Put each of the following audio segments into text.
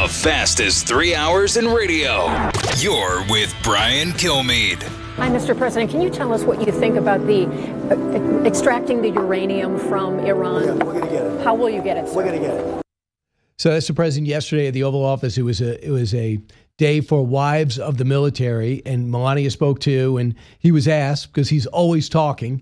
The fastest 3 hours in radio. You're with Brian Kilmeade. Hi, Mr. President. Can you tell us what you think about the extracting the uranium from Iran? Yeah, we're going to get it. How will you get it, sir? We're going to get it. So that's the president yesterday at the Oval Office. It was a day for wives of the military, and Melania spoke too. And he was asked, because he's always talking,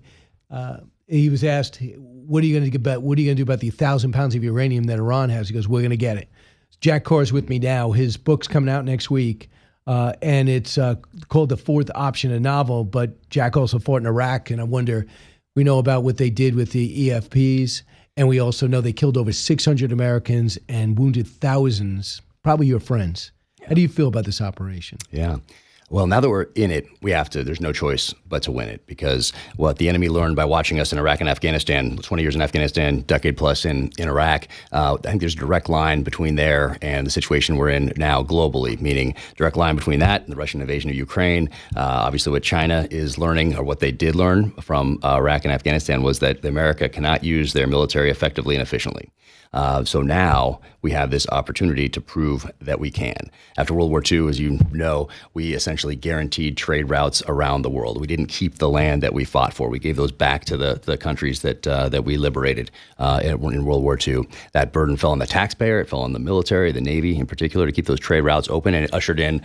he was asked, "What are you going to do about the 1,000 pounds of uranium that Iran has?" He goes, "We're going to get it." Jack Carr is with me now. His book's coming out next week, and it's called The Fourth Option, a novel. But Jack also fought in Iraq, and I wonder, we know about what they did with the EFPs. And we also know they killed over 600 Americans and wounded thousands, probably your friends. How do you feel about this operation? Yeah. Well, now that we're in it, there's no choice but to win it, because what the enemy learned by watching us in Iraq and Afghanistan, 20 years in Afghanistan, decade plus in Iraq, I think there's a direct line between there and the situation we're in now globally, meaning direct line between that and the Russian invasion of Ukraine. Obviously, what China is learning, or what they did learn from Iraq and Afghanistan, was that America cannot use their military effectively and efficiently. So now we have this opportunity to prove that we can. After World War II, as you know, we essentially guaranteed trade routes around the world. We didn't keep the land that we fought for. We gave those back to the countries that we liberated in World War II. That burden fell on the taxpayer. It fell on the military, the Navy in particular, to keep those trade routes open. And it ushered in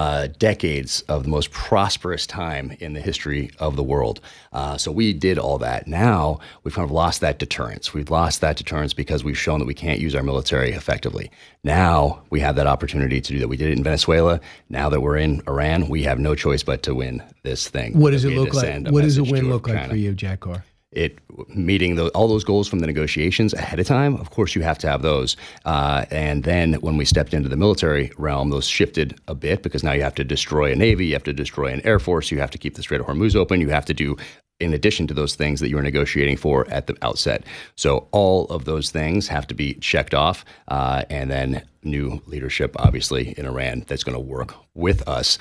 decades of the most prosperous time in the history of the world. So we did all that. Now we've kind of lost that deterrence. We've lost that deterrence because we've shown that we can't use our military effectively. Now we have that opportunity to do that. We did it in Venezuela. Now that we're in Iran, we have no choice but to win this thing. What does it look like? What does a win look like for you, Jack Carr? Meeting all those goals from the negotiations ahead of time. Of course, you have to have those. And then when we stepped into the military realm, those shifted a bit, because now you have to destroy a Navy, you have to destroy an Air Force, you have to keep the Strait of Hormuz open, you have to do in addition to those things that you were negotiating for at the outset. So all of those things have to be checked off. And then new leadership, obviously, in Iran that's going to work with us.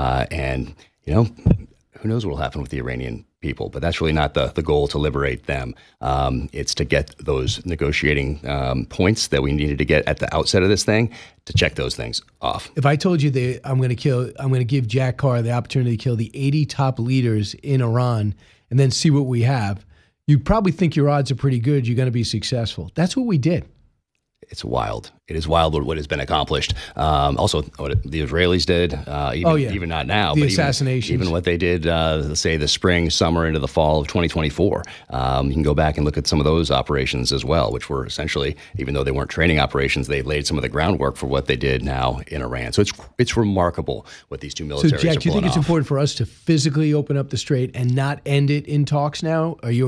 And, who knows what will happen with the Iranian people, but that's really not the goal, to liberate them. It's to get those negotiating points that we needed to get at the outset of this thing, to check those things off. If I told you that I'm going to give Jack Carr the opportunity to kill the 80 top leaders in Iran and then see what we have, you'd probably think your odds are pretty good. You're going to be successful. That's what we did. It's wild. It is wild what has been accomplished. Also, what the Israelis did, even not now, the but assassinations. Even what they did, say, the spring, summer, into the fall of 2024. You can go back and look at some of those operations as well, which were essentially, even though they weren't training operations, they laid some of the groundwork for what they did now in Iran. So it's remarkable what these two militaries are pulling off. So, Jack, do you think it's important for us to physically open up the strait and not end it in talks now? Are you